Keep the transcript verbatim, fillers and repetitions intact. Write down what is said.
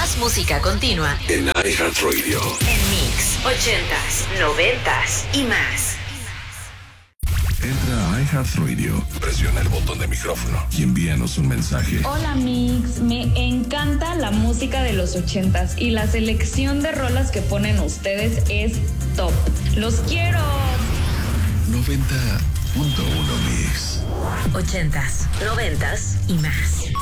Más música continua en iHeartRadio. En Mix, ochentas, noventas y más. Entra a iHeartRadio, presiona el botón de micrófono y envíanos un mensaje. Hola Mix, me encanta la música de los ochentas y la selección de rolas que ponen ustedes es top. ¡Los quiero! noventa punto uno Mix. Ochentas, noventas y más.